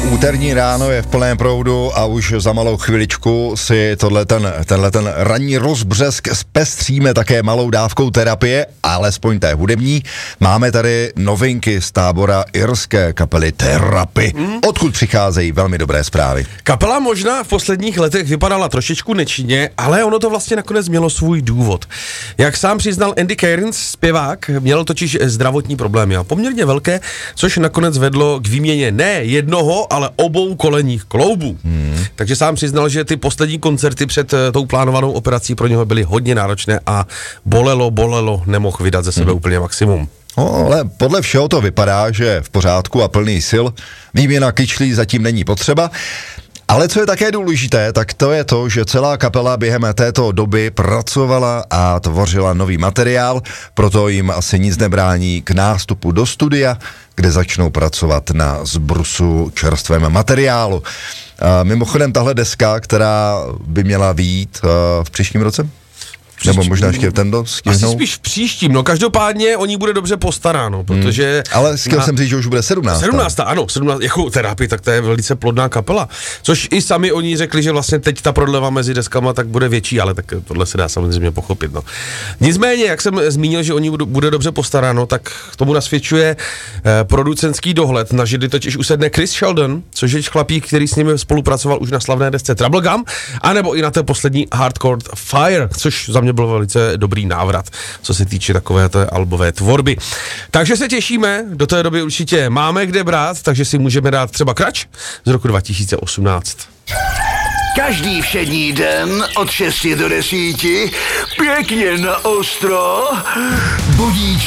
Úterní ráno je v plném proudu a už za malou chviličku si tenhle ranní rozbřesk zpestříme také malou dávkou terapie, alespoň té hudební. Máme tady novinky z tábora irské kapely Therapy, odkud přicházejí velmi dobré zprávy. Kapela možná v posledních letech vypadala trošičku nečinně, ale ono to vlastně nakonec mělo svůj důvod. Jak sám přiznal Andy Cairns, zpěvák, měl totiž zdravotní problémy a poměrně velké, což nakonec vedlo k výměně ne jednoho, ale obou kolenních kloubů. Takže sám přiznal, že ty poslední koncerty před tou plánovanou operací pro něho byly hodně náročné a bolelo, nemohl vydat ze sebe úplně maximum. No, ale podle všeho to vypadá, že v pořádku a plný sil. Výměna kyčlí zatím není potřeba. Ale co je také důležité, tak to je to, že celá kapela během této doby pracovala a tvořila nový materiál, proto jim asi nic nebrání k nástupu do studia, kde začnou pracovat na zbrusu čerstvém materiálu. Mimochodem tahle deska, která by měla vyjít v příštím roce? Nebo možná ještě ten asi spíš v příštím, no každopádně o ní bude dobře postaráno, protože... Ale chtěl jsem říct, že už bude 17. 17, ano, 17, jako Therapy, tak to je velice plodná kapela, což i sami oni řekli, že vlastně teď ta prodleva mezi deskama tak bude větší, ale tak tohle se dá samozřejmě pochopit, no. Nicméně, jak jsem zmínil, že o ní bude dobře postaráno, tak tomu nasvědčuje producentský dohled, na židli totiž usedne Chris Sheldon, což je chlapík, který s nimi spolupracoval už na slavné desce Troublegum, anebo i na té poslední Hardcore Fire, což za mě byl velice dobrý návrat, co se týče takové té albové tvorby. Takže se těšíme, do té doby určitě máme kde brát, takže si můžeme dát třeba Crash z roku 2018. Každý všední den od 6 do 10 pěkně na ostro budíček